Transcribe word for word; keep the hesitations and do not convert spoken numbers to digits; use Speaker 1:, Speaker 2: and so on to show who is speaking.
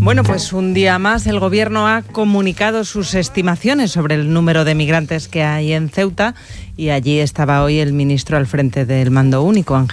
Speaker 1: Bueno, pues un día más el Gobierno ha comunicado sus estimaciones sobre el número de migrantes que hay en Ceuta y allí estaba hoy el ministro al frente del mando único, Ángel